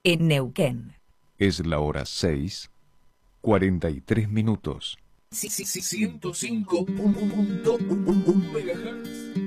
en Neuquén. Es la hora 6:43 minutos. Sí, 105.1 MHz.